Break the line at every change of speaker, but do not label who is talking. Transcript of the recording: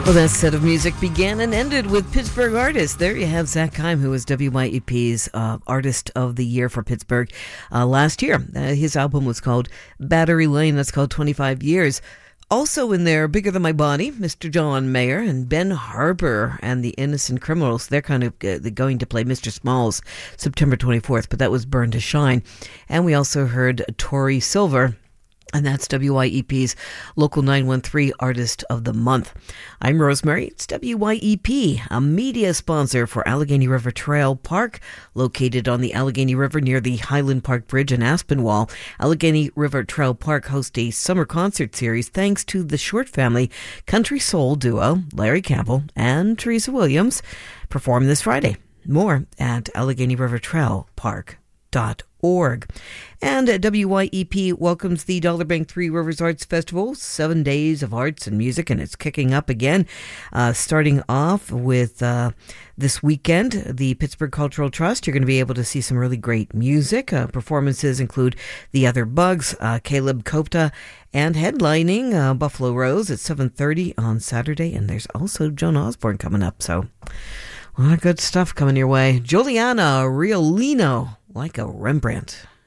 Well, that set of music began and ended with Pittsburgh artists. There you have Zach Keim, who was WYEP's Artist of the Year for Pittsburgh last year. His album was called Battery Lane. That's called 25 Years. Also in there, Bigger Than My Body, Mr. John Mayer and Ben Harper and the Innocent Criminals. They're kind of going to play Mr. Smalls September 24th, but that was Burn to Shine. And we also heard Tori Silver. And that's WYEP's Local 913 Artist of the Month. I'm Rosemary. It's WYEP, a media sponsor for Allegheny River Trail Park, located on the Allegheny River near the Highland Park Bridge in Aspinwall. Allegheny River Trail Park hosts a summer concert series thanks to the Short Family country soul duo Larry Campbell and Teresa Williams perform this Friday. More at AlleghenyRiverTrailPark.org. And WYEP welcomes the Dollar Bank Three Rivers Arts Festival, 7 days of arts and music, and it's kicking up again, starting off with this weekend, the Pittsburgh Cultural Trust. You're going to be able to see some really great music. Performances include The Other Bugs, Caleb Kopta, and headlining Buffalo Rose at 7:30 on Saturday, and there's also Joan Osborne coming up, so a lot of good stuff coming your way. Giuliana Riolino, Like a Rembrandt.